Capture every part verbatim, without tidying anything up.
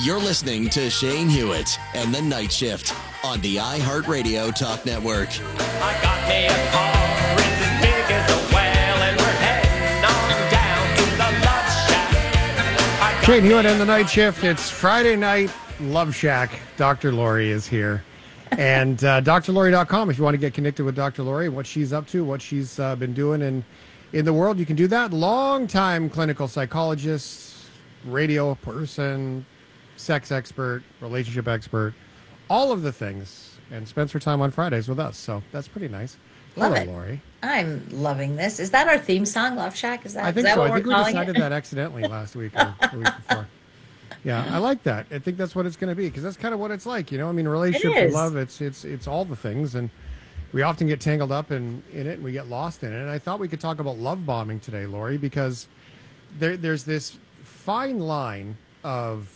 You're listening to Shane Hewitt and the Night Shift on the iHeartRadio Talk Network. I got me a car, it's as big as a well, and we're heading on down to the Love Shack. I got Shane Hewitt and the Night Shift. It's Friday night, Love Shack. Doctor Lori is here. And uh, D R Lori dot com if you want to get connected with Doctor Lori, what she's up to, what she's uh, been doing in, in the world, you can do that. Long-time clinical psychologist, radio person, sex expert, relationship expert, all of the things, and spends her time on Fridays with us. So that's pretty nice. Love Hello, it. Lori. I'm loving this. Is that our theme song, Love Shack? Is that, I think is that so. what I think we're we calling decided it? that accidentally last week or the week before. Yeah, I like that. I think that's what it's going to be because that's kind of what it's like, you know. I mean, relationship It and is. love, it's it's it's all the things, and we often get tangled up in, in it and we get lost in it. And I thought we could talk about love bombing today, Lori, because there there's this fine line of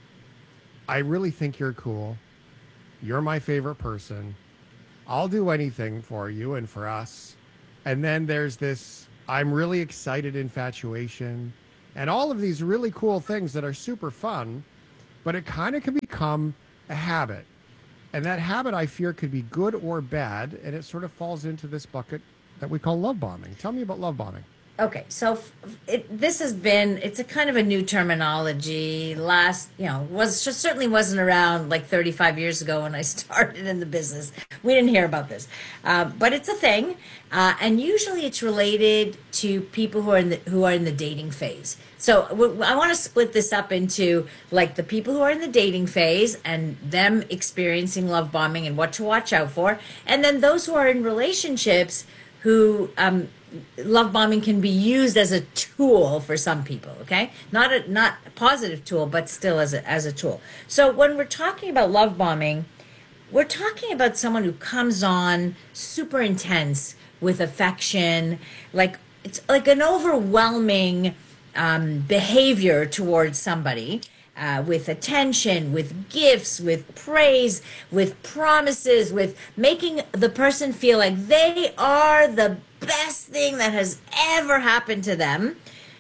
I really think you're cool, you're my favorite person, I'll do anything for you and for us, and then there's this I'm really excited infatuation. And all of these really cool things that are super fun, but it kind of can become a habit. And that habit, I fear, could be good or bad, and it sort of falls into this bucket that we call love bombing. Tell me about love bombing. Okay, so f- it, this has been, it's a kind of a new terminology. Last, you know, was just certainly wasn't around like thirty-five years ago when I started in the business. We didn't hear about this. Uh, but it's a thing. Uh, and usually it's related to people who are in the, who are in the dating phase. So w- I want to split this up into like the people who are in the dating phase and them experiencing love bombing and what to watch out for. And then those who are in relationships who, um, love bombing can be used as a tool for some people, okay? Not a not a positive tool, but still as a as a tool. So when we're talking about love bombing, we're talking about someone who comes on super intense with affection, like it's like an overwhelming um, behavior towards somebody. Uh, with attention, with gifts, with praise, with promises, with making the person feel like they are the best thing that has ever happened to them.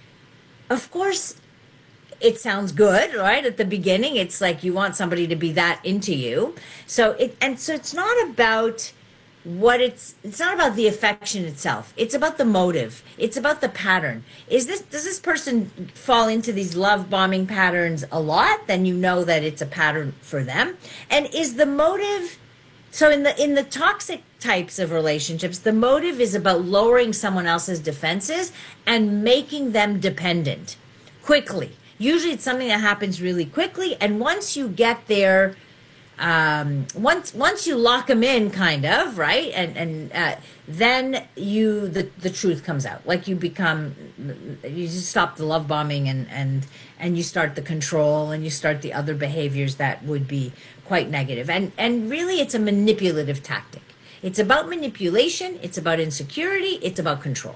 Of course, it sounds good, right? At the beginning, it's like you want somebody to be that into you. So it, and so it's not about what it's, it's not about the affection itself. It's about the motive. It's about the pattern. Is this, does this person fall into these love bombing patterns a lot? Then you know that it's a pattern for them. And is the motive, so in the, in the toxic types of relationships, the motive is about lowering someone else's defenses and making them dependent quickly. Usually it's something that happens really quickly. And once you get there, Um, once once you lock them in, kind of, right, and and uh, then you the the truth comes out. Like you become, you just stop the love bombing and and and you start the control and you start the other behaviors that would be quite negative. And and really, it's a manipulative tactic. It's about manipulation. It's about insecurity. It's about control.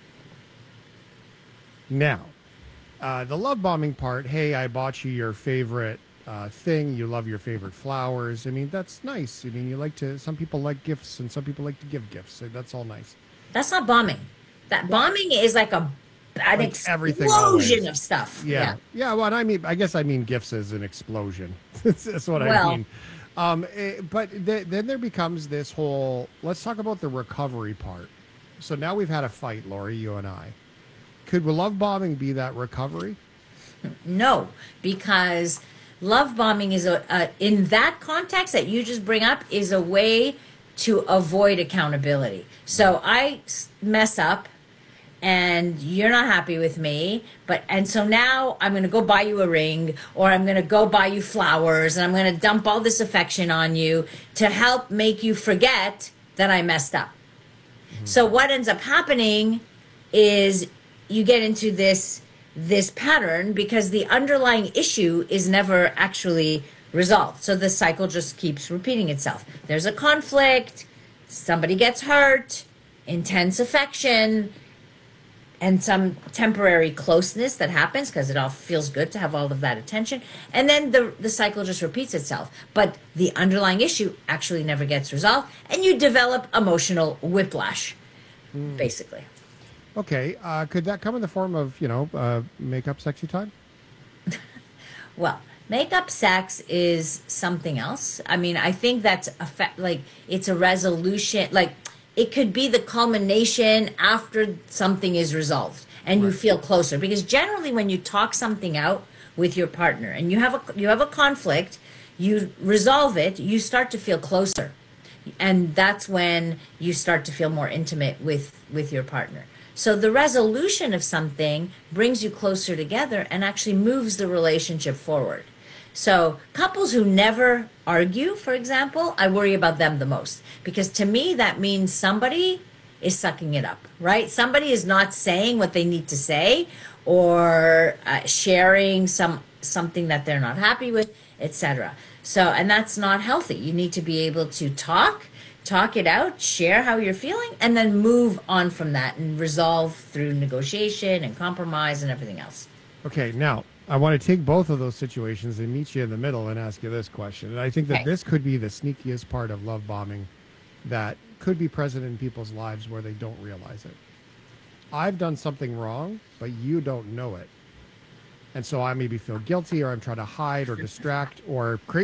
Now, uh, the love bombing part, hey, I bought you your favorite Uh, thing, you love your favorite flowers. I mean, that's nice. I mean, you like to, some people like gifts and some people like to give gifts. So that's all nice. That's not bombing. That bombing is like a an Like everything explosion always. of stuff. Yeah. Yeah. yeah well, and I mean, I guess I mean gifts as an explosion. that's, that's what Well. I mean. Um, eh, but th- then there becomes this whole, let's talk about the recovery part. So now we've had a fight, Lori, you and I. Could love bombing be that recovery? No, because love bombing is a, a in that context that you just bring up is a way to avoid accountability. So I s- mess up and you're not happy with me, but and so now I'm going to go buy you a ring or I'm going to go buy you flowers and I'm going to dump all this affection on you to help make you forget that I messed up. Mm-hmm. So what ends up happening is you get into this this pattern because the underlying issue is never actually resolved. So the cycle just keeps repeating itself. There's a conflict, somebody gets hurt, intense affection, and some temporary closeness that happens because it all feels good to have all of that attention. And then the, the cycle just repeats itself. But the underlying issue actually never gets resolved, and you develop emotional whiplash, mm. basically. Okay, uh, could that come in the form of, you know, uh, make-up sexy time? Well, Makeup sex is something else. I mean, I think that's a fa- like it's a resolution. Like it could be the culmination after something is resolved and you feel closer. Because generally, when you talk something out with your partner and you have a you have a conflict, you resolve it, you start to feel closer, and that's when you start to feel more intimate with with your partner. So the resolution of something brings you closer together and actually moves the relationship forward. So couples who never argue, for example, I worry about them the most, because to me that means somebody is sucking it up, right? Somebody is not saying what they need to say, or uh, sharing some something that they're not happy with, et cetera. So, and that's not healthy. You need to be able to talk, talk it out, share how you're feeling, and then move on from that and resolve through negotiation and compromise and everything else. Okay, now I want to take both of those situations and meet you in the middle and ask you this question. And I think that Okay. this could be the sneakiest part of love bombing that could be present in people's lives where they don't realize it. I've done something wrong, but you don't know it. And so I maybe feel guilty, or I'm trying to hide or distract or create